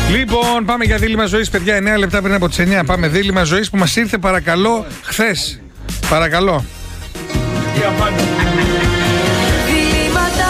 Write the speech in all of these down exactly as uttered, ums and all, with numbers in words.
Λοιπόν, πάμε για δίλημμα ζωής, παιδιά. εννέα λεπτά πριν από τις εννέα. Πάμε δίλημμα ζωής που μας ήρθε, παρακαλώ, χθες. Παρακαλώ. Διλήμματα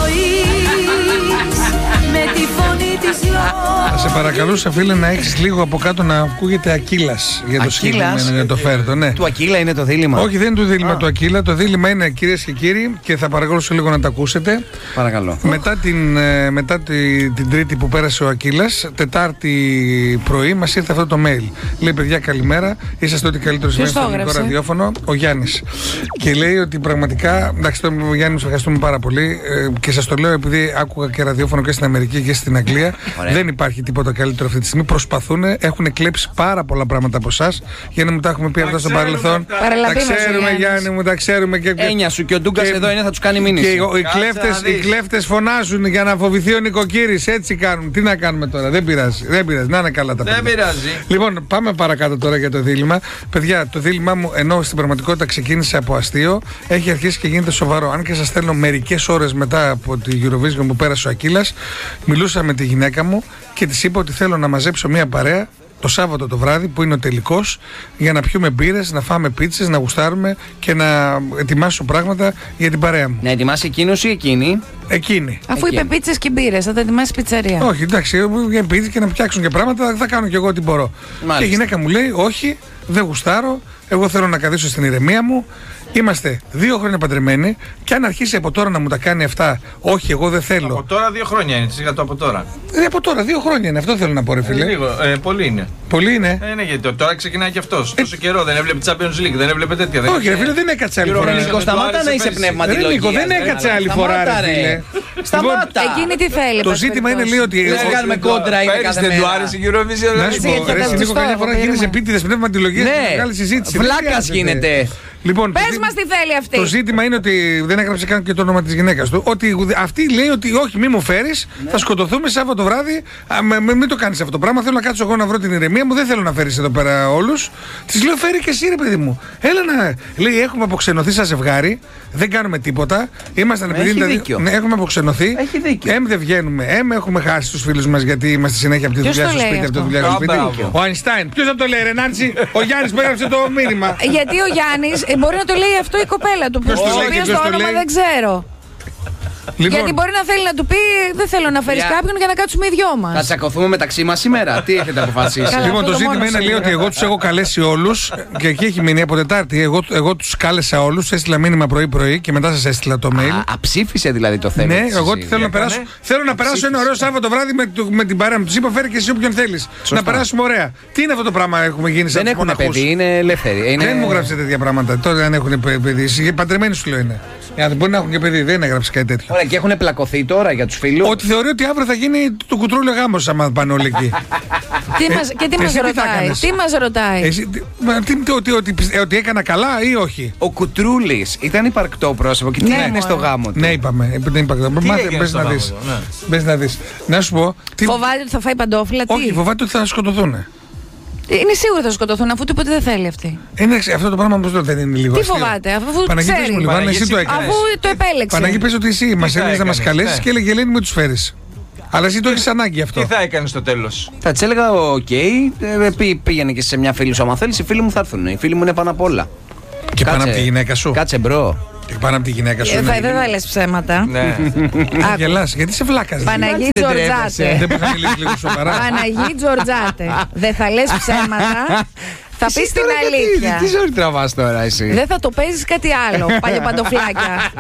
ζωής με τη φωνή της λόγου. Θα σε παρακαλούσα, φίλε, να έχεις λίγο από κάτω να ακούγεται Ακύλας για το συγκεκριμένο, για το φέρτο. Ναι. Του Ακύλα είναι το δίλημμα. Όχι, δεν είναι το δίλημμα του Ακύλα. Το δίλημμα είναι, κυρίες και κύριοι, και θα παρακαλούσα λίγο να τα ακούσετε. Παρακαλώ. Μετά την, μετά τη, την Τρίτη που πέρασε ο Ακύλας, Τετάρτη πρωί μας ήρθε αυτό το mail. Λέει, παιδιά, καλημέρα. Είσαστε ό,τι καλύτερο σημαίνει στο ελληνικό ραδιόφωνο. Ο Γιάννης. Και λέει ότι πραγματικά. Εντάξει, τον Γιάννη, μας ευχαριστούμε πάρα πολύ. Ε, και σας το λέω επειδή άκουγα και ραδιόφωνο και στην Αμερική και στην Αγγλία. Ωραία. Δεν υπάρχει τίποτα καλύτερο αυτή τη στιγμή. Προσπαθούν, έχουν κλέψει πάρα πολλά πράγματα από εσάς. Για να μου τα έχουμε πει αυτά στο παρελθόν. Τα ξέρουμε, Γιάννη μου, τα ξέρουμε. Και, Έννοια σου και ο Ντούγκας εδώ είναι, θα τους κάνει μήνυση. Και οι κλέφτες, οι κλέφτες φωνάζουν για να φοβηθεί ο νοικοκύρης. Έτσι κάνουν. Τι να κάνουμε τώρα, δεν πειράζει. Δεν πειράζει. Να είναι καλά τα παιδιά. Δεν πειράζει. Λοιπόν, πάμε παρακάτω τώρα για το δίλημμα. Παιδιά, το δίλημμά μου, ενώ στην πραγματικότητα ξεκίνησε από αστείο, έχει αρχίσει και γίνεται σοβαρό. Αν και σας στέλνω μερικές ώρες μετά από τη Eurovision που πέρασε ο Ακύλας, μιλούσα με τη γυναίκα μου και της είπα ότι θέλω να μαζέψω μια παρέα το Σάββατο το βράδυ που είναι ο τελικός, για να πιούμε μπύρες, να φάμε πίτσες, να γουστάρουμε και να ετοιμάσω πράγματα για την παρέα μου. Να ετοιμάσει εκείνος ή εκείνη? Εκείνη. Αφού είπε πίτσες και μπύρες, θα τα ετοιμάσει πιτσαρία. Όχι, εντάξει, για πίτσες και να φτιάξουν και πράγματα, θα κάνω κι εγώ ό,τι μπορώ. Μάλιστα. Και η γυναίκα μου λέει, όχι, δεν γουστάρω, εγώ θέλω να καθίσω στην ηρεμία μου. Είμαστε δύο χρόνια παντρεμένοι και αν αρχίσει από τώρα να μου τα κάνει αυτά, όχι, εγώ δεν θέλω. Από τώρα δύο χρόνια είναι, σιγά το από τώρα. Ε, από τώρα δύο χρόνια είναι, αυτό θέλω να πω, ρε φίλε. Ε, λίγο, ε, πολύ είναι. Πολύ είναι. Ε, ναι, γιατί τώρα ξεκινάει και αυτός. Ε, τόσο καιρό δεν έβλεπε Champions League, δεν έβλεπε τέτοια. Δεν όχι, ρε φίλε, δεν έκατσε άλλη φορά. Νίκο, σταμάτα να είσαι πνευματιλογία. Δεν έκατσε άλλη φορά, ρε φίλε. Σταμάτα. Εκείνη τι θέλει. Το ζήτημα είναι, λέει, ότι. Δεν κάνουμε κόντρα, είναι κάθε μέρα. Δεν του άρεσε η Eurovision. Να σου πω, ρε Νίκο, καμιά φορά γίνεις επίτηδες πνευματιλογίας και μεγάλη συζήτηση. Βλάκας γίνεται. Λοιπόν, πες μας τι θέλει αυτή. Το ζήτημα είναι ότι δεν έγραψε καν και το όνομα της γυναίκας του. Ότι αυτή λέει ότι όχι, μη μου φέρεις, ναι. Θα σκοτωθούμε Σάββατο βράδυ. Μην το κάνεις αυτό το πράγμα. Θέλω να κάτσω εγώ να βρω την ηρεμία μου. Δεν θέλω να φέρεις εδώ πέρα όλους. Της λέω, φέρει και εσύ, ρε παιδί μου. Έλα να. Λέει, έχουμε αποξενωθεί σαν ζευγάρι. Δεν κάνουμε τίποτα. Ήμασταν επειδή. Ναι, έχουμε αποξενωθεί. Έχει δίκιο. Εμ δεν βγαίνουμε. Εμ έχουμε χάσει τους φίλους μας γιατί είμαστε συνέχεια από τη δουλειά στο σπίτι. Από τη δουλειά στο σπίτι. Ο Αϊνστάιν. Ποιος θα το λέει, Ρενάντσι? Ο Γιάννης που έγραψε το μήνυμα. Γιατί ο Γιάννης. Ε, μπορεί να το λέει αυτό η κοπέλα του. Ποιος το όνομα δεν ξέρω. Λοιπόν. Γιατί μπορεί να θέλει να του πει, δεν θέλω να φέρεις yeah. κάποιον για να κάτσουμε οι δυο μας. Θα τσακωθούμε μεταξύ μας σήμερα. Τι έχετε αποφασίσει? Λοιπόν, το ζήτημα είναι, λέει, ότι εγώ τους έχω καλέσει όλους και εκεί έχει μείνει από Τετάρτη. Εγώ, εγώ τους κάλεσα όλους, έστειλα μήνυμα πρωί-πρωί και μετά σας έστειλα το mail. Α, αψήφισε δηλαδή το θέμα. Ναι, εγώ θέλω να περάσω, θέλω να περάσω ένα ωραίο Σάββατο βράδυ με, με την παρέα μου. Τους είπα, φέρει και εσύ όποιον θέλεις. Να περάσουμε ωραία. Τι είναι αυτό το πράγμα έχουμε γίνει σαν δεν έχουν παιδί, είναι ελεύθεροι. Δεν μου γράψετε τέτοια πράγματα. Τώρα αν έχουν παιδί. Παντρεμένοι σου λέω είναι. Αν μπορεί να έχουν και παιδί, δεν έγραψε κάτι τέτοιο. Ωραία, και έχουν πλακωθεί τώρα για τους φίλους. Ότι θεωρεί ότι αύριο θα γίνει το κουτρούλιο γάμος άμα πάνε όλοι εκεί. Τι μας, και τι μας ρωτάει, τι μας ρωτάει. Εσύ, μα, τι, ότι, ότι, ότι, ότι έκανα καλά ή όχι. Ο Κουτρούλης ήταν υπαρκτό πρόσωπο και τι ναι, είναι στο γάμο του. Ναι, είπαμε. Δεν υπαρκτό. Μπες να δεις. Μπες να δεις. Να σου πω. Φοβάται ότι θα φάει παντόφυλλα, τι. Όχι, φοβάται ότι θα σκοτωθούν. Είναι σίγουρο θα σκοτωθούν αφού του είπε ότι δεν θέλει αυτή. Είναι, αυτό το πράγμα πώς το δεν είναι λίγο. Τι φοβάται, αφού Παναγί, ξέρει. μου, Λιβάνα, εσύ το έκανες. Αφού το επέλεξε. Παναγί, πες ότι εσύ μας έλεγες να μας καλέσεις και έλεγε Ελένη, μου τους φέρεις. Αλλά εσύ το έχεις ανάγκη αυτό. Τι θα έκανες στο τέλος? Θα της έλεγα, οκ, okay, πήγαινε και σε μια φίλη σου. Άμα θέλεις, οι φίλοι μου θα έρθουν. Οι φίλοι μου είναι πάνω απ' όλα. Και πάνω από τη γυναίκα σου. Κάτσε μπρο. Και πάνω από τη γυναίκα σου. Δεν θα λες ψέματα. Ναι. Γελάς, γιατί σε βλάκας. Παναγί Τζορτζάτε. Δεν μπορεί να μιλήσει λίγο σοβαρά. Παναγί Τζορτζάτε. Δεν θα λες ψέματα. Θα πεις την αλήθεια. Τι ζωή τραβάς τώρα εσύ? Δεν θα το παίζεις κάτι άλλο. Παλιά παντοφλάκια.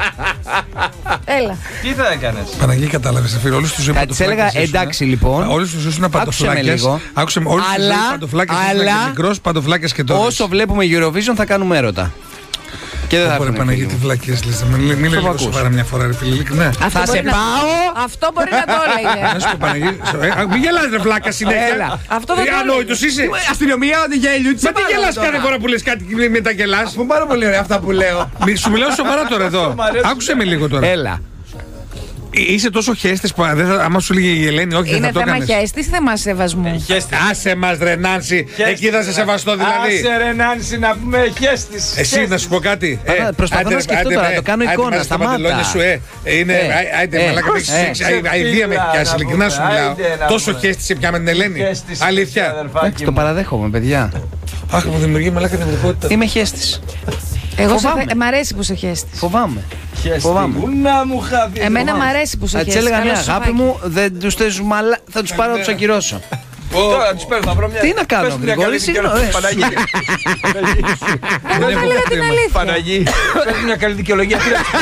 Έλα. Τι θα έκανες? Παναγί, κατάλαβες. Όλους τους θα της έλεγα εντάξει λοιπόν. Όλους τους ήσουν παντοφλάκες. Άκουσε με όλους τους παντοφλάκες. Μικρός παντοφλάκες και τώρα. Όσο βλέπουμε Eurovision θα κάνουμε έρωτα. Και δεν θα μπορεί Παναγί τι βλακίες λες. Μην λέει λίγο σοβαρά μια φορά, ρε φίλε. Ναι. Θα σε πάω. Αυτό μπορεί να το έλεγε. Να σου πω, Παναγί. Μην γελάς, ρε βλάκα συνέχεια. Αυτό δεν το έλεγε. Ανόητος είσαι. Αστυνομία, ότι γέλιο. Μα τι γελάς κάθε φορά που λες κάτι και μετά γελάς. Αφού πάρα πολύ ωραία αυτά που λέω. Σου μιλάω σοβαρά τώρα εδώ. Άκουσε με λίγο τώρα. Έλα. Είσαι τόσο χέστης που δεν θα, άμα σου λέγε η Ελένη, όχι, είναι δεν θα το έκανες. Είναι θέμα χέστης, θέμα σεβασμού. Άσε μας ρε Νάνση, εκεί θα σε σεβαστώ δηλαδή. Άσε ρε Νάνση να πούμε χέστης. Εσύ να σου πω κάτι. Προσπαθώ να σκεφτώ τώρα, το κάνω εικόνα, σταμάτα. Είναι, άιντε μαλάκα, αηδία με έχει πιάσει, ειλικρινά σου μιλάω. Τόσο χέστη σε πια με την Ελένη. Αλήθεια. Το παραδέχομαι, παιδιά. Αχ, μου δημιουργεί μαλάκα την εμπειρικότητα. Είμαι χέστης. Εγώ μ' αρέσει που είσαι χέστης. Φοβάμαι. Φοβάμαι. Εμένα μ' αρέσει που είσαι χέστης. Έτσι έλεγα, ναι, αγάπη μου, δεν τους θες μαλά, θα τους πάρω να τους ακυρώσω. Τώρα τους παίρνω, θα βρω μια... Τι να κάνω, Γρηγόρη, συγγνώμη. Παναγί. Εγώ θα έλεγα την αλήθεια. Παναγί, παίρνω μια καλή δικαιολογία.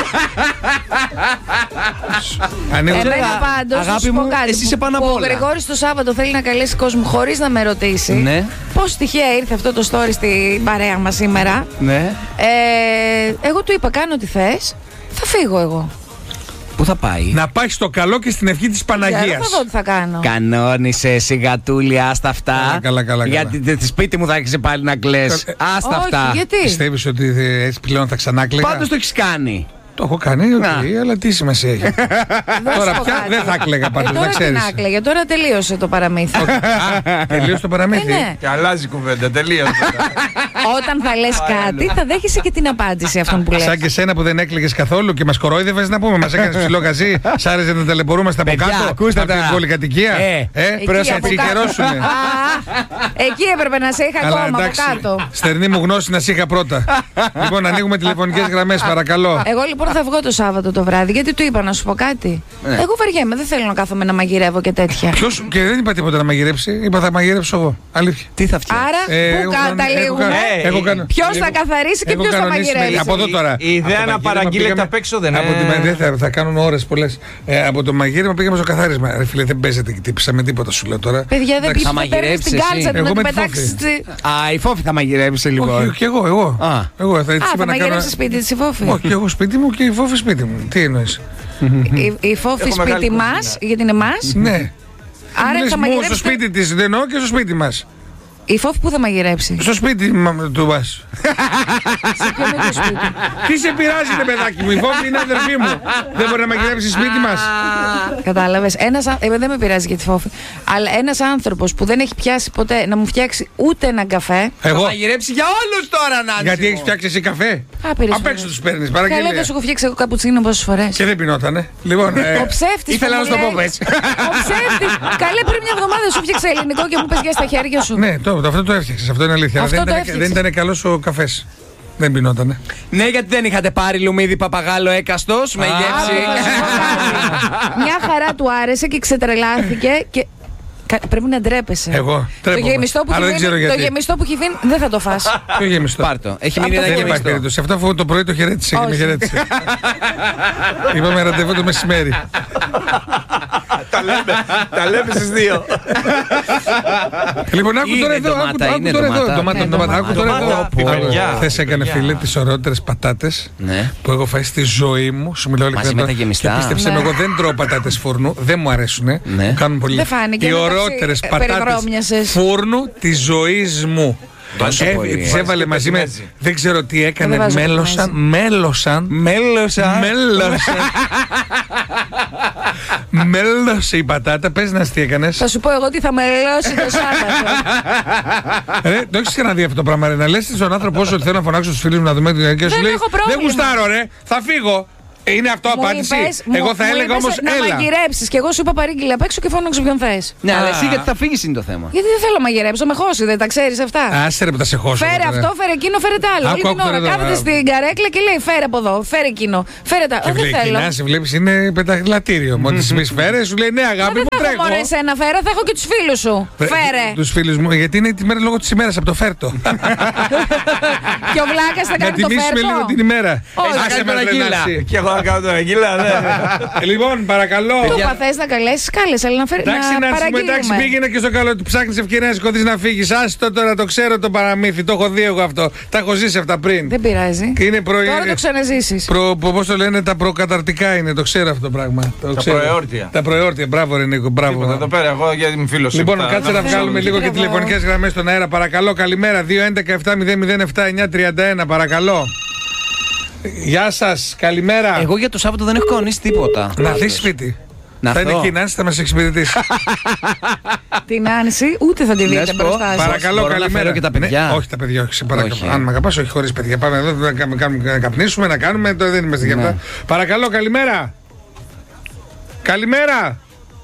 Εμένα πάντως, αγάπη μου, εσύ είσαι πάνω απ' όλα. Ο Γρηγόρης το Σάββατο θέλει να καλέσει κόσμο χωρίς να με ρωτήσει πώς τυχαία ήρθε αυτό το story στην παρέα μας σήμερα. Εγώ του είπα, κάνω ό,τι θες, θα φύγω εγώ. Πού θα πάει? Να πάει στο καλό και στην ευχή της Παναγίας. Δεν θα δω τι θα κάνω. Κανόνισε εσύ γατούλη, άστα αυτά. Καλά, καλά, καλά. Γιατί στη σπίτι μου θα έχεις πάλι να κλαις. Άστα αυτά. Γιατί? Πιστεύεις ότι έτσι πλέον θα ξανά κλαίγα? Πάντως το έχεις κάνει. Το έχω κάνει, okay, αλλά τι σημασία έχει. Τώρα πια δεν θα κλαίγα πάντως, ε, δεν ξέρεις. Τώρα τι να κλαίγε, τώρα τελείωσε το παραμύθι. Τελείωσε το παραμύθι. Ε, ναι. Και αλλάζει κουβέντα, τελείωσε. Όταν θα λες κάτι, θα δέχεσαι και την απάντηση αυτόν που λες. Σαν και σένα που δεν έκλαιγες καθόλου και μας κορόιδευες να πούμε, μας έκανες ψηλό γαζί, σ' άρεσε να ταλαιπωρούμαστε από κάτω, ακούστε από την πολυκατοικία. Εκεί έπρεπε να σε είχα ακόμα από κάτω. Στερνή μου γνώση να σε είχα πρώτα. Λοιπόν, ανοίγουμε τηλεφωνικές γραμμές, παρακαλώ. Εγώ λοιπόν θα βγω το Σάββατο το βράδυ, γιατί του είπα να σου πω κάτι. Ναι. Εγώ βαριέμαι, δεν θέλω να κάθομαι να μαγειρεύω και τέτοια. Ποιος, και δεν είπα τίποτα να μαγειρέψει, είπα θα μαγειρέψω εγώ. Αλήθεια. Τι θα φτιάξει? Άρα, ε, πού καταλήγουμε? Ποιος θα καθαρίσει και ποιος θα μαγειρεύσει? Από εδώ τώρα. Η ιδέα να παραγγείλετε απ' έξω δεν είναι. Θα κάνουν ώρες πολλές. Από το μαγείρεμα πήγαμε στο καθάρισμα. Ρε φίλε, δεν παίζεται και τύπησα με τίποτα σου λέω τώρα. Παιδιά, δεν θα μαγειρέψει την κάλτσα του να την πετάξει. Α, η Φόφη θα μαγειρέψει λοιπόν. Και εγώ, εγώ. Α, θα μαγειρέψει σπίτι τη η Φόφη. Όχι, εγώ σπίτι μου και η Φόφη σπίτι μου. Τι εννοείς? Η Φόφη σπίτι μας, γιατί είναι μας. Ναι. Άρα θα μαγειρέψει. Στο σπίτι της δεν εννοώ και στο σπίτι μας. Η Φόφη που θα μαγειρέψει? Στο σπίτι του μας. Σε ποιο είναι το σπίτι? Τι σε πειράζει, ρε παιδάκι μου, η Φόφη είναι αδερφή μου. Δεν μπορεί να μαγειρέψει σπίτι μας. Κατάλαβες. Ένας, ε, δεν με πειράζει για τη Φόφη. Αλλά ένας άνθρωπος που δεν έχει πιάσει ποτέ να μου φτιάξει ούτε έναν καφέ. Εγώ. Θα μαγειρέψει για όλους τώρα, Νάνση. Γιατί έχεις φτιάξει εσύ καφέ? Απ' έξω τους παίρνεις, παραγγελία. Καλά, δεν σου έχω φτιάξει εγώ καπουτσίνο πόσες φορές. Και δεν πεινότανε. Λοιπόν, ε, ο ψεύτης. Ήθελα να σου το πω έτσι. Ο ψεύτης. Καλέ, πριν μια εβδομάδα σου φτιάξε ελληνικό και μου πες για στα χέρια σου. Ναι, το, αυτό το έφτιαξες, αυτό είναι αλήθεια. Αυτό δεν, ήταν, δεν ήταν καλός ο καφές. Δεν πεινότανε. Ναι, γιατί δεν είχατε πάρει λουμίδι παπαγάλο έκαστος με γεύση. Μια χαρά του άρεσε και ξετρελάθηκε και πρέπει να ντρέπεσαι. Εγώ το γεμιστό που, έχει, το γεμιστό που έχει βγει δεν θα το φας. Ποιο γεμιστό? Πάρτο. Έχει μείνει ένα γεμιστό. Σε αυτό το πρωί το χαιρέτησε και με χαιρέτησε. Είπαμε ραντεβού το μεσημέρι. Τα λέμε, τα λέμε στις δύο. Λοιπόν, άκου τώρα εδώ, άκου τώρα εδώ. Ντομάτα, ντομάτα, άκου τώρα εδώ. Χθες έκανε φίλε τις ωραιότερες πατάτες που έχω φάει στη ζωή μου. Σου μιλάω ειλικρινά. Και πίστεψε με, εγώ δεν τρώω πατάτες φούρνου, δεν μου αρέσουνε. Κάνουν πολύ. Οι ωραιότερες πατάτες φούρνου της ζωής μου. Ε, τις έβαλε μαζί με. Δεν ξέρω τι έκανε. Μέλωσαν. Μέλωσαν. Μέλωσαν. Μέλωσαν. Μέλωσε η πατάτα. Πες να τι έκανες. Θα σου πω εγώ τι θα μελώσει το Σάββατο. Ρε, το έχεις ξαναδεί αυτό το πράγμα, ρε? Να λες στον άνθρωπο όσο θέλω να φωνάξω στους φίλους μου να δούμε την και σου λέει δεν γουστάρω, ρε, θα φύγω. Είναι αυτό μου απάντηση. Είπες, εγώ θα μου έλεγα όμως να έλα. μαγειρέψεις και εγώ σου είπα παρήγγειλα απ' έξω και φώναξε ποιον θες. Ναι, αλλά εσύ γιατί θα φύγεις είναι το θέμα. Γιατί δεν θέλω να μαγειρέψω, με χώσει, δεν τα ξέρεις αυτά. Άσε ρε που τα σε χώσω. Φέρε αυτό, φέρε εκείνο, φέρε τα άλλο. Όλη την ώρα κάθεται στην καρέκλα και λέει φέρε από εδώ, φέρε εκείνο, φέρε τα. Δεν θέλω. Να σε βλέπεις είναι πενταχυλατήριο. Μόλις τη φέρε σου λέει ναι αγάπη μου τρέχω. Δεν θα έχω ένα φέρε, θα έχω και τους φίλους σου. Φέρε. Τους φίλους μου, γιατί είναι τη μέρα λόγω της ημέρας από το φέρτο. Και ο Βλάκας θα κάνει το φέρτο. Να τιμήσουμε λίγο την ημέρα. Άσε με αγγίλα. Και εγώ να κάνω το αγγίλα. Λοιπόν, παρακαλώ. Του παθές να καλέσεις, κάλεσε, αλλά να φέρει. Εντάξει, να εντάξει, πήγαινε και στο καλό του ψάχνεις ευκαιρία να σηκωθείς να φύγεις. Άστο τώρα, το ξέρω το παραμύθι, το έχω δει εγώ αυτό. Τα έχω ζήσει αυτά πριν. Δεν πειράζει. Είναι προ... Τώρα το ξαναζήσεις. Προ... Πώς το λένε, τα προκαταρτικά είναι, το ξέρω αυτό το πράγμα. Το τα ξέρω. προεόρτια. Τα προεόρτια, μπράβο, Ρενίκο, μπράβο. Εδώ πέρα, εγώ γιατί είμαι φίλος. Λοιπόν, κάτσε να βγάλουμε λίγο και τηλεφωνικές γραμμές στον αέρα, παρακαλώ. Καλημέρα, δύο έντεκα επτά μηδέν μηδέν επτά εννιά τριάντα ένα, παρακαλώ. Γεια σας, καλημέρα. Εγώ για το Σάββατο δεν έχω κανονίσει τίποτα. Να δεις σπίτι. Να θα είναι εκεί η Νάνση, θα μας εξυπηρετήσει. Την Νάνση ούτε θα τη δείτε μπροστά σας. Παρακαλώ, καλημέρα. Και τα παιδιά. Ναι, όχι τα παιδιά, όχι, σε παρακαλώ. Αν με αγαπάς, όχι χωρίς παιδιά. Πάμε εδώ να, κάνουμε, να καπνίσουμε, να κάνουμε, τώρα δεν είμαστε για αυτά. Παρακαλώ, καλημέρα. Καλημέρα.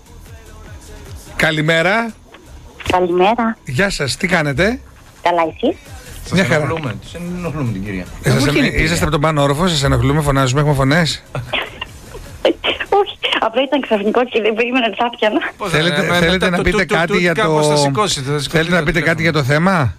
Καλημέρα. Καλημέρα. Γεια σας, τι κάνετε? Καλά, εσείς? Σας ενοχλούμε, τους ενοχλούμε την κυρία. Είσαστε από τον πάνω όροφο, σας ενοχλούμε, φωνάζουμε, έχουμε φωνές? Όχι, απλά ήταν ξαφνικό και δεν περίμενα ότι θα πιανα. Θέλετε να πείτε κάτι για το... Θέλετε να πείτε κάτι για το θέμα?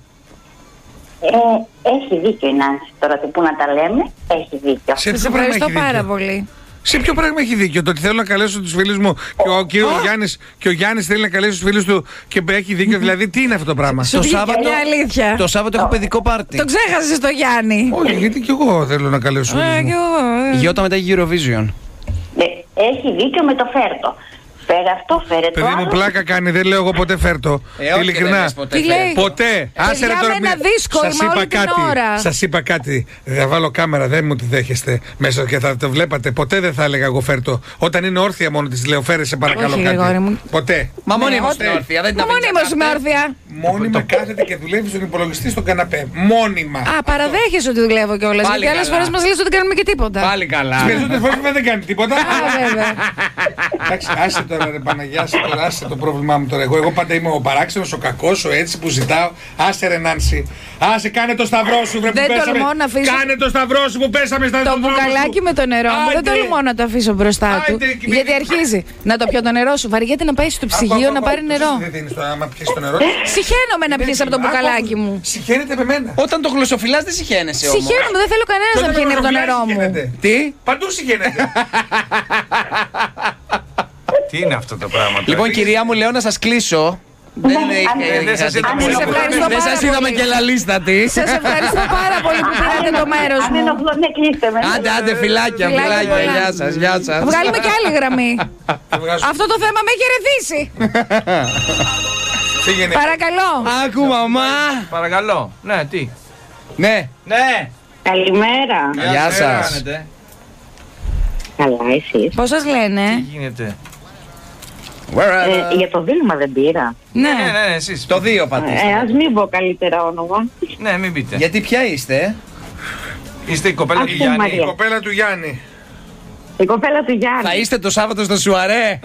Έχει δίκιο η Νάνση τώρα, που να τα λέμε, έχει δίκιο. Σας ευχαριστώ πάρα πολύ. Σε ποιο πράγμα έχει δίκιο? Το ότι θέλω να καλέσω τους φίλους μου και ο, και ο, Γιάννης, και ο Γιάννης θέλει να καλέσει τους φίλους του και έχει δίκιο, δηλαδή τι είναι αυτό το πράγμα? Το Σάββατο, αλήθεια. Το Σάββατο έχω παιδικό πάρτι. Το ξέχασες το Γιάννη. Όχι, γιατί κι εγώ θέλω να καλέσω τους φίλους μου. Γιώτα μετά Eurovision. Έχει δίκιο με το φέρτο. Φέρε αυτό, φέρε το Παιδί άλλο. μου, πλάκα κάνει, δεν λέω εγώ ποτέ φέρτο. Ε, ειλικρινά. Ποτέ. Τι λέει? Ποτέ. Άσε ρε τώρα. Ένα δύσκολο, σας είπα όλη κάτι. την ώρα. Σας είπα κάτι. Θα βάλω κάμερα, δεν μου τη δέχεστε μέσα και θα το βλέπατε. Ποτέ δεν θα έλεγα εγώ φέρτο. Όταν είναι όρθια μόνο τη λέω, φέρε σε παρακαλώ Όχι, κάτι. μου. Ποτέ. Μα μόνιμος είναι όρθια, δεν τα Μόνιμος είμαι όρθια. Μόνιμα κάθεται και δουλεύει στον υπολογιστή στον καναπέ. Μόνιμα. Α, παραδέχεσαι ότι δουλεύω κιόλας. Γιατί άλλες φορές μας λες ότι δεν κάνουμε και τίποτα. Πάλι καλά. Τις περισσότερες φορές δεν κάνει τίποτα. Α, βέβαια. Εντάξει, άσε τώρα ρε Παναγιά, άσε τώρα, άσε το πρόβλημά μου τώρα. Εγώ, εγώ πάντα είμαι ο παράξενος, ο κακός, ο έτσι που ζητάω. Άσε ρε Νάνση. Άσε, κάνε το σταυρό σου, βρε που Δεν πέσαμε. τολμώ να αφήσω. Κάνε το σταυρό σου που πέσαμε στα Το μπουκαλάκι με το νερό μου δεν τολμώ να το αφήσω μπροστά του. Άιντε, Γιατί αρχίζει να το πιω το νερό σου. Βαριέται να πάει στο ψυγείο να πάρει νερό. Δεν δίνεις τώρα, άμα πιεις το νερό. Συχαίνομαι να πιεις από το μπουκαλάκι μου. Συχαίνεται με μένα. Όταν το γλωσσοφυλάς δεν συχαίνεσαι όμως. Συχαίνομαι, δεν θέλω κανένας να πιένει από το νερό μου. Τι? Παντού συχαίνεται. Τι είναι αυτό το πράγμα? Λοιπόν, κυρία μου, λέω να σας κλείσω. Δεν σας είδαμε και λαλίστατη. Σας ευχαριστώ πάρα πολύ που πήρατε το μέρος Αν μου. ενοχλώ, ναι, κλείστε με. Άντε, άντε, φυλάκια, φυλάκια. Γεια σας, γεια σας. Βγάλουμε και άλλη γραμμή. Αυτό το θέμα με έχει ερεθίσει. Παρακαλώ. Άκου, μαμά. Παρακαλώ. Ναι, τι? Ναι. Ναι. Καλημέρα. Γεια σας. Καλά, εσείς? Πώς σας λένε? Τι γίνεται? Ε, για το δίλημα δεν πήρα. Ναι, ναι, ναι, εσείς. Το δύο πατήστε. Ε, ας μην πω καλύτερα όνομα. Ναι, μην πείτε. Γιατί ποια είστε? Είστε η κοπέλα του Αυτή Γιάννη. Μαρία. Η κοπέλα του Γιάννη. Η κοπέλα του Γιάννη. Θα είστε το Σάββατο στο Σουαρέ.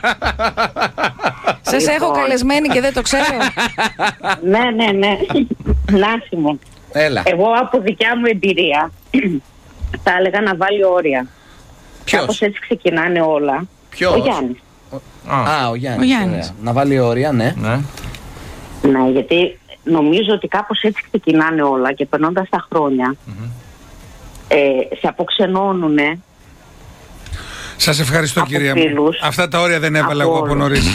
Σας έχω καλεσμένη και δεν το ξέρω. Ναι, ναι, ναι. Νάση μου. Έλα. Εγώ από δικιά μου εμπειρία θα έλεγα να βάλει όρια. Ποιος? Κάπως έτσι ξεκινάνε όλα. Ποιος? Ο Γιάννης. Α, ο Γιάννης. Ο Γιάννης. Ωραία. Να βάλει όρια, ναι. Ναι. Ναι, γιατί νομίζω ότι κάπως έτσι ξεκινάνε όλα και περνώντας τα χρόνια Mm-hmm. ε, σε αποξενώνουνε. Σας ευχαριστώ Από κυρία μου. φίλους. Αυτά τα όρια δεν έβαλα Από εγώ από όλους. νωρίς.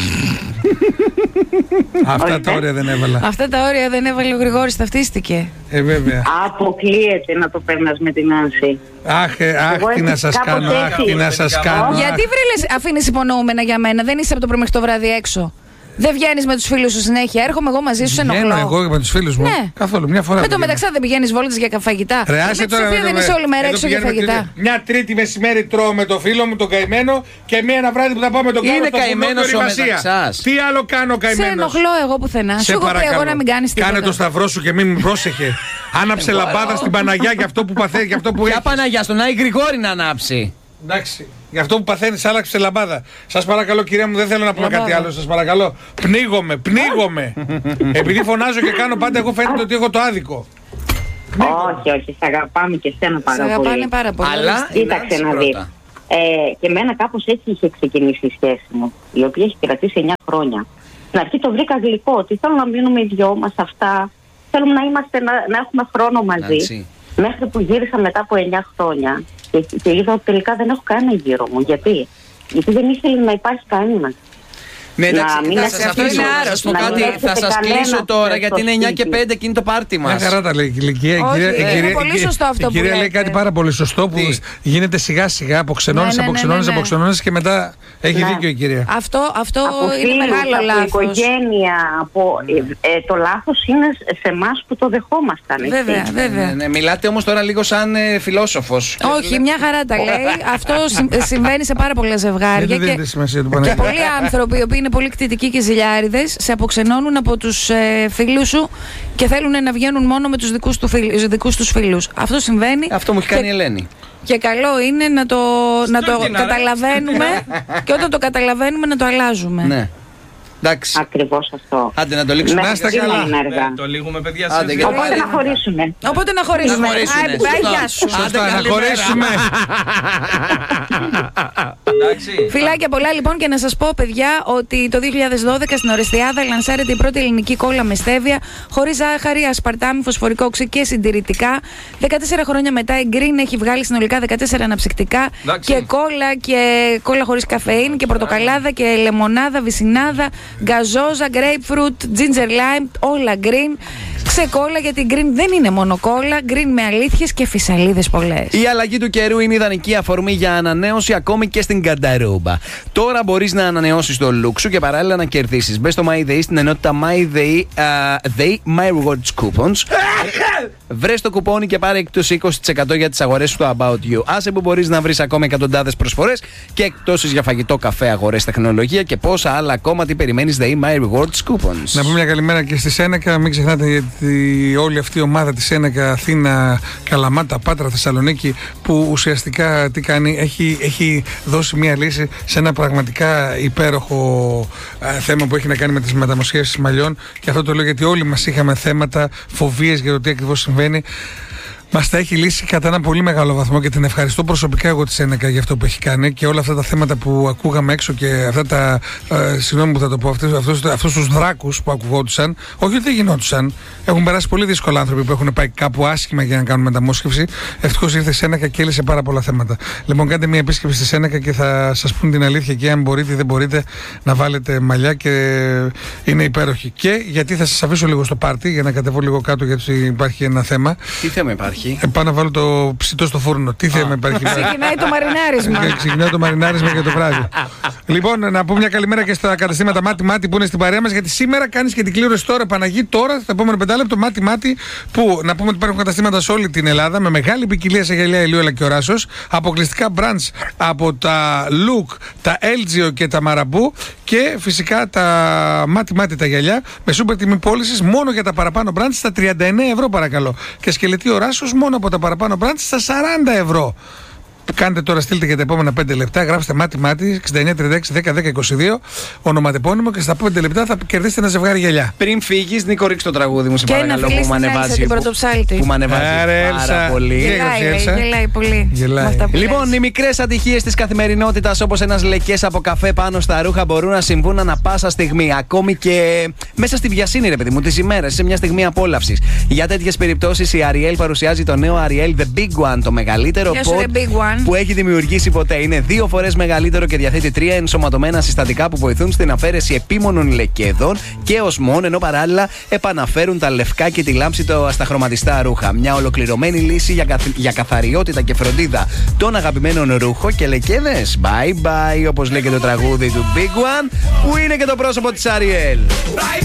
Αυτά τα όρια δεν έβαλα. Αυτά τα όρια δεν έβαλε ο Γρηγόρης, ταυτίστηκε. Ε, βέβαια. Αποκλείεται να το περνάς με την Άνση. Αχ, ε, αχ, Εγώ τι να έτσι σας κάπως κάνω, αχ, έτσι. τι να σας κάνω. Γιατί αχ. βρήλες αφήνεις υπονοούμενα για μένα, δεν είσαι από το πρωί μέχρι το βράδυ έξω. Δεν βγαίνεις με τους φίλους σου συνέχεια, έρχομαι εγώ μαζί σου, σε ενοχλώ. Βγαίνω εγώ με τους φίλους μου. Ναι. Καθόλου, μια φορά. Με το βγαίνω. μεταξύ δεν πηγαίνεις βόλτες για φαγητά. Ρε, Με άσε τη τώρα, Σοφία εδώ δεν με- είσαι όλη μέρα εδώ έξω για πηγαίνουμε φαγητά. τρίτη- Μια τρίτη μεσημέρι τρώω με το φίλο μου τον καημένο και μία ένα βράδυ που θα πάω με τον Είναι Κάρλο στο βουνό καημένος του ο Ρημασία. μεταξύ σας. Τι άλλο κάνω Σε καημένος? ενοχλώ εγώ πουθενά. Σου Σε έχω πει παρακαλώ. εγώ να μην κάνεις τίποτα. Κάνε το σταυρό σου και μην με πρόσεχε. Άναψε λαμπάδα στην Παναγιά για αυτό που παθαίνει, για αυτό που Ποια έχει. Παναγιά, στον Άι Γρηγόρη να ανάψει. Εντάξει. Για αυτό που παθαίνεις, άλλαξε λαμπάδα. Σας παρακαλώ, κυρία μου, δεν θέλω να πούμε Λαμπάδα. κάτι άλλο. Σας παρακαλώ. Πνίγομαι, πνίγομαι. Επειδή φωνάζω και κάνω πάντα, εγώ φαίνεται ότι έχω το άδικο. Όχι, όχι, σε αγαπάμε και εσένα Σε πάρα αγαπάνε πολύ. πάρα πολύ. Αλλά Κοίταξε είναι να δεις. πρώτα. Ε, και εμένα κάπως έτσι είχε ξεκινήσει η σχέση μου, η οποία έχει κρατήσει εννιά χρόνια. Στην αρχή το βρήκα γλυκό, ότι θέλω να μείνουμε οι δυο μας αυτά, θέλουμε να, είμαστε, να, να έχουμε χρόνο μαζί. Νάνση. Μέχρι που γύρισα μετά από εννιά χρόνια και, και είδα ότι τελικά δεν έχω κανένα γύρω μου. Γιατί? Γιατί δεν ήθελε να υπάρχει κανένα. Ναι, εντάξει, θα σας αφήσω, θα σας πω κάτι, θα σας κλείσω τώρα γιατί είναι εννιά και πέντε και είναι το πάρτι μας. Μια χαρά τα λέει η ηλικία. Είναι πολύ σωστό αυτό που λέτε. Η κυρία λέει κάτι πάρα πολύ σωστό που γίνεται σιγά σιγά, αποξενώνεις, αποξενώνεις, αποξενώνεις και μετά έχει δίκιο η κυρία. Αυτό είναι μεγάλο λάθος. Από οικογένεια, το λάθος είναι σε εμάς που το δεχόμασταν. Βέβαια, βέβαια. Μιλάτε όμως τώρα λίγο σαν φιλόσοφος. Όχι, μια χαρά τα λέει. Αυτό συμβαίνει σε πάρα πολλά ζευγάρια και πολλοί άνθρωποι οι οποίοι είναι πολύ κτητικοί και ζηλιάριδες σε αποξενώνουν από τους ε, φίλους σου και θέλουν να βγαίνουν μόνο με τους δικούς, του φίλους, δικούς τους φίλους. Αυτό συμβαίνει. Αυτό μου έχει κάνει και, η Ελένη. Και καλό είναι να το, να το καταλαβαίνουμε και όταν το καταλαβαίνουμε να το αλλάζουμε. Ναι. Εντάξει. Ακριβώς αυτό. Άντε να το λήξουμε. Να είστε καλά. Ναι, το λύγουμε, παιδιά. Άντε, Οπότε πάλι... να χωρίσουμε. Οπότε να χωρίσουμε. Γεια σου. Σωστά, να χωρίσουμε. Φιλάκια πολλά λοιπόν και να σας πω παιδιά ότι το δύο χιλιάδες δώδεκα στην Ορεστιάδα λανσάρεται η πρώτη ελληνική κόλλα με στέβια χωρίς ζάχαρη, ασπαρτάμι, φωσφορικό οξύ και συντηρητικά. δεκατέσσερα χρόνια μετά η Green έχει βγάλει συνολικά δεκατέσσερα αναψυκτικά και κόλλα και κόλλα χωρίς καφεΐν και πορτοκαλάδα και λεμονάδα, βυσινάδα, γκαζόζα, grapefruit, ginger lime, όλα green. Ξεκόλλα γιατί green δεν είναι μόνο κόλλα, green με αλήθειες και φυσαλίδες πολλές. Η αλλαγή του καιρού είναι ιδανική αφορμή για ανανέωση ακόμη και στην κανταρούμπα. Τώρα μπορείς να ανανεώσεις το look σου και παράλληλα να κερδίσεις. Μπες στο MyDay στην ενότητα MyDay uh, Day My Rewards Coupons. Βρες το κουπόνι και πάρε εκτός είκοσι τοις εκατό για τις αγορές σου στο About You. Άσε που μπορείς να βρεις ακόμα εκατοντάδες προσφορές και εκτόσεις για φαγητό, καφέ, αγορές, τεχνολογία και πόσα άλλα ακόμα. Τι περιμένεις, Day My Rewards Coupons. Να πούμε μια καλημέρα και στη Σένεκα. Μην ξεχνάτε γιατί όλη αυτή η ομάδα της Σένεκα, Αθήνα, Καλαμάτα, Πάτρα, Θεσσαλονίκη, που ουσιαστικά τι κάνει, έχει, έχει δώσει μια λύση σε ένα πραγματικά υπέροχο α, θέμα που έχει να κάνει με τις μεταμοσχεύσεις μαλλιών. Και αυτό το λέω γιατί όλοι μας είχαμε θέματα, φοβίες για το τι ακριβώς συμβαίνει. Μας τα έχει λύσει κατά ένα πολύ μεγάλο βαθμό και την ευχαριστώ προσωπικά εγώ τη Σένεκα για αυτό που έχει κάνει και όλα αυτά τα θέματα που ακούγαμε έξω και αυτά τα. Ε, συγγνώμη που θα το πω, αυτούς τους δράκους που ακουγόντουσαν. Όχι ότι δεν γινόντουσαν. Έχουν περάσει πολύ δύσκολα άνθρωποι που έχουν πάει κάπου άσχημα για να κάνουν μεταμόσχευση. Ευτυχώς ήρθε η Σένεκα και έλυσε πάρα πολλά θέματα. Λοιπόν, κάντε μια επίσκεψη στη Σένεκα και θα σας πούν την αλήθεια και αν μπορείτε ή δεν μπορείτε να βάλετε μαλλιά και είναι υπέροχοι. Και γιατί θα σας αφήσω λίγο στο πάρτι για να κατεβώ λίγο κάτω γιατί υπάρχει ένα θέμα. Τι θέμα υπάρχει? Ε, πάω να βάλω το ψητό στο φούρνο. Τι θέμα υπάρχει? Ξεκινάει το μαρινάρισμα. Ξεκινάει το μαρινάρισμα για το βράδυ. Λοιπόν, να πούμε μια καλημέρα και στα καταστήματα Μάτι Μάτι που είναι στην παρέα μας, γιατί σήμερα κάνεις και την κλήρωση τώρα, Παναγί, τώρα, στο επόμενο πεντάλεπτο, Μάτι Μάτι, που να πούμε ότι υπάρχουν καταστήματα σε όλη την Ελλάδα με μεγάλη ποικιλία σε γυαλιά ηλίου αλλά και οράσος, αποκλειστικά brands από τα Look, τα Elgio και τα Marabu και φυσικά τα Μάτι Μάτι τα γυαλιά με σούπερ τιμή πώλησης μόνο για τα παραπάνω brands στα τριάντα εννέα ευρώ παρακαλώ. Και σκελετή οράσος μόνο από τα παραπάνω brands στα σαράντα ευρώ. Κάντε τώρα, στείλτε για τα επόμενα πέντε λεπτά, γράψτε Μάτι Μάτι εξήντα εννέα τριάντα έξι δέκα δέκα είκοσι δύο, ονοματεπώνυμο και στα πέντε λεπτά θα κερδίσετε ένα ζευγάρι γυαλιά. Πριν φύγεις, Νίκο, ρίξ το τραγούδι μου, σε και παρακαλώ, που μου ανεβάζει. Που μου ανεβάζει πάρα πολύ. Γελάει, γελάει πολύ. Γελάει. Λοιπόν, οι μικρές ατυχίες της καθημερινότητας, όπως ένας λεκές από καφέ πάνω στα ρούχα, μπορούν να συμβούν ανά πάσα στιγμή. Ακόμη και μέσα στη βιασύνη, ρε παιδί μου, τις ημέρες, σε μια στιγμή απόλαυσης. Για τέτοιες περιπτώσεις, η Ariel παρουσιάζει το νέο Ariel The Big One, το μεγαλύτερο pod που έχει δημιουργήσει ποτέ. Είναι δύο φορές μεγαλύτερο και διαθέτει τρία ενσωματωμένα συστατικά που βοηθούν στην αφαίρεση επίμονων λεκέδων και οσμών, ενώ παράλληλα επαναφέρουν τα λευκά και τη λάμψη στα χρωματιστά ρούχα. Μια ολοκληρωμένη λύση για, καθ... για καθαριότητα και φροντίδα των αγαπημένων ρούχων και λεκέδες. Bye bye, όπως λέει και το τραγούδι του Big One, που είναι και το πρόσωπο της Ariel.